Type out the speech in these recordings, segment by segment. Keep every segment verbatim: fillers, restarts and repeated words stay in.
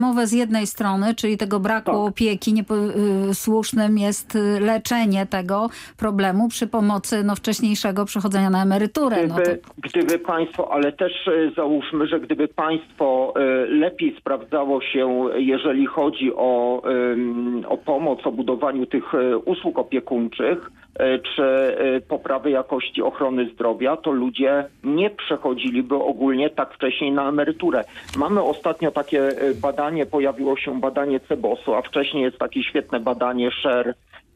Mowę z jednej strony, czyli tego braku Tak. opieki, niepo, y, słusznym jest y, leczenie tego problemu przy pomocy no, wcześniejszego przechodzenia na emeryturę. Gdyby, No to... gdyby państwo, ale też y, załóżmy, że gdyby państwo y, lepiej sprawdzało się, jeżeli chodzi o, y, o pomoc, o budowaniu tych y, usług opiekuńczych, y, czy y, poprawę jakości ochrony zdrowia, to ludzie nie przechodziliby ogólnie tak wcześniej na emeryturę. Mamy ostatnio takie y, badanie, pojawiło się badanie Cebosu, a wcześniej jest takie świetne badanie Share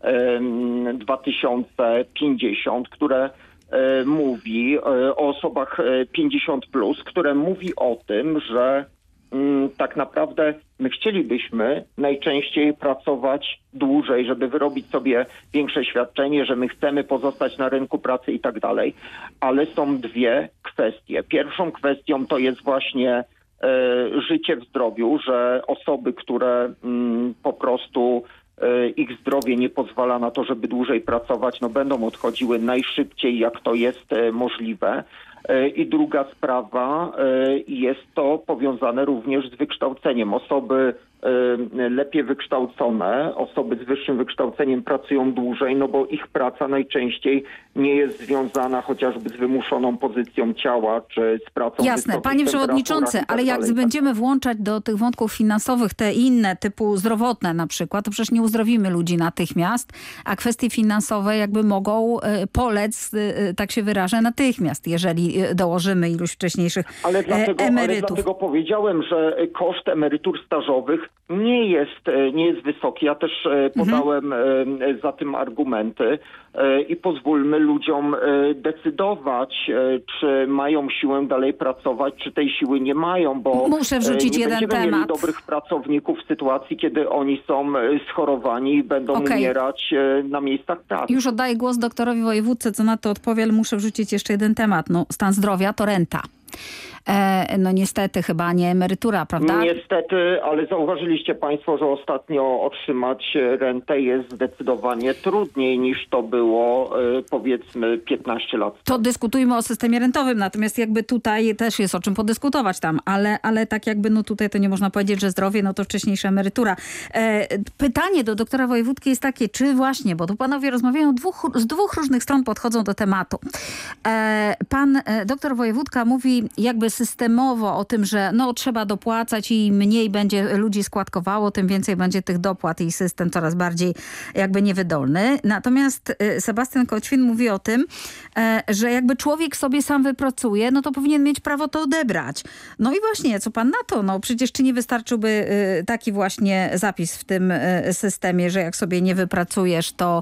dwa tysiące pięćdziesiąt, które e, mówi e, o osobach e, pięćdziesiąt plus, które mówi o tym, że mm, tak naprawdę my chcielibyśmy najczęściej pracować dłużej, żeby wyrobić sobie większe świadczenie, że my chcemy pozostać na rynku pracy i tak dalej, ale są dwie kwestie. Pierwszą kwestią to jest właśnie e, życie w zdrowiu, że osoby, które mm, po prostu ich zdrowie nie pozwala na to, żeby dłużej pracować, no będą odchodziły najszybciej, jak to jest możliwe. I druga sprawa, jest to powiązane również z wykształceniem. Osoby lepiej wykształcone, osoby z wyższym wykształceniem pracują dłużej, no bo ich praca najczęściej nie jest związana chociażby z wymuszoną pozycją ciała, czy z pracą w Jasne, panie przewodniczący, ale jak dalej, będziemy włączać do tych wątków finansowych te inne, typu zdrowotne na przykład, to przecież nie uzdrowimy ludzi natychmiast, a kwestie finansowe jakby mogą y, polec, y, tak się wyrażę, natychmiast, jeżeli y, dołożymy iluś wcześniejszych ale dlatego, e, emerytów. Ale dlatego powiedziałem, że koszt emerytur stażowych nie jest, nie jest wysoki. Ja też podałem mhm. za tym argumenty i pozwólmy ludziom decydować, czy mają siłę dalej pracować, czy tej siły nie mają, bo muszę wrzucić nie jeden będziemy temat. mieli dobrych pracowników w sytuacji, kiedy oni są schorowani i będą okay. umierać na miejscach pracy. Już oddaję głos doktorowi wojewódce, co na to odpowie, ale muszę wrzucić jeszcze jeden temat. No, stan zdrowia to renta. E, no niestety chyba nie emerytura, prawda? Niestety, ale zauważyliście państwo, że ostatnio otrzymać rentę jest zdecydowanie trudniej niż to było e, powiedzmy piętnaście lat. To dyskutujmy o systemie rentowym, natomiast jakby tutaj też jest o czym podyskutować tam, ale, ale tak jakby no tutaj to nie można powiedzieć, że zdrowie, no to wcześniejsza emerytura. E, pytanie do doktora wojewódki jest takie, czy właśnie, bo tu panowie rozmawiają dwóch, z dwóch różnych stron podchodzą do tematu. E, pan e, doktor wojewódka mówi jakby systemowo o tym, że no trzeba dopłacać i mniej będzie ludzi składkowało, tym więcej będzie tych dopłat i system coraz bardziej jakby niewydolny. Natomiast Sebastian Kotwin mówi o tym, że jakby człowiek sobie sam wypracuje, no to powinien mieć prawo to odebrać. No i właśnie, co pan na to? No przecież czy nie wystarczyłby taki właśnie zapis w tym systemie, że jak sobie nie wypracujesz, to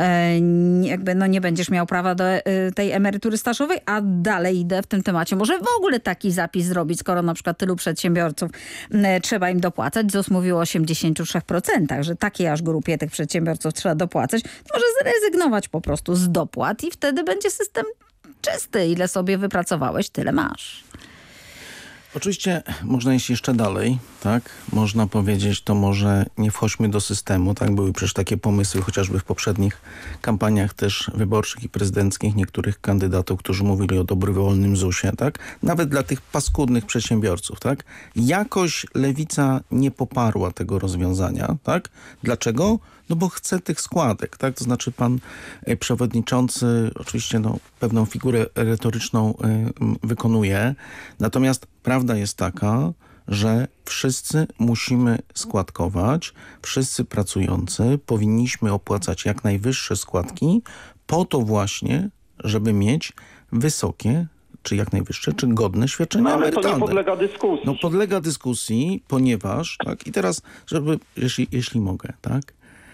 jakby no nie będziesz miał prawa do tej emerytury stażowej, a dalej idę w tym temacie. Może w ogóle taki zapis zrobić, skoro na przykład tylu przedsiębiorców trzeba im dopłacać. Z U S mówił o osiemdziesięciu trzech procentach, że takiej aż grupie tych przedsiębiorców trzeba dopłacać. Może zrezygnować po prostu z dopłat i wtedy będzie system czysty. Ile sobie wypracowałeś, tyle masz. Oczywiście można iść jeszcze dalej, tak? Można powiedzieć, to może nie wchodźmy do systemu, tak? Były przecież takie pomysły chociażby w poprzednich kampaniach też wyborczych i prezydenckich niektórych kandydatów, którzy mówili o dobrowolnym zusie, tak? Nawet dla tych paskudnych przedsiębiorców, tak? Jakoś lewica nie poparła tego rozwiązania, tak? Dlaczego? No bo chce tych składek, tak? To znaczy pan e, przewodniczący oczywiście no, pewną figurę retoryczną e, m, wykonuje, natomiast prawda jest taka, że wszyscy musimy składkować, wszyscy pracujący powinniśmy opłacać jak najwyższe składki po to właśnie, żeby mieć wysokie, czy jak najwyższe, czy godne świadczenia no, ale emerytalne. to nie podlega dyskusji. No podlega dyskusji, ponieważ, tak, i teraz, żeby, jeśli, jeśli mogę, tak,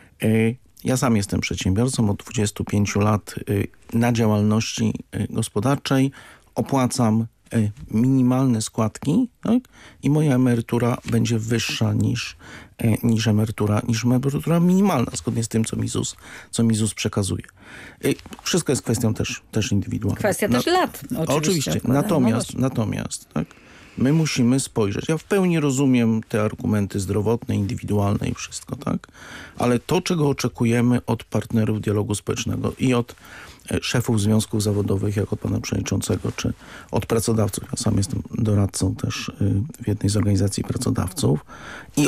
ja sam jestem przedsiębiorcą od dwudziestu pięciu lat na działalności gospodarczej. Opłacam minimalne składki, tak? I moja emerytura będzie wyższa niż, niż, emerytura, niż emerytura minimalna, zgodnie z tym, co mi ZUS, co mi ZUS przekazuje. Wszystko jest kwestią też, też indywidualną. Kwestia też lat. Oczywiście. oczywiście. Natomiast, no natomiast tak? My musimy spojrzeć. Ja w pełni rozumiem te argumenty zdrowotne, indywidualne i wszystko, tak? Ale to, czego oczekujemy od partnerów dialogu społecznego i od szefów związków zawodowych, jak od pana przewodniczącego, czy od pracodawców. Ja sam jestem doradcą też y, w jednej z organizacji pracodawców. I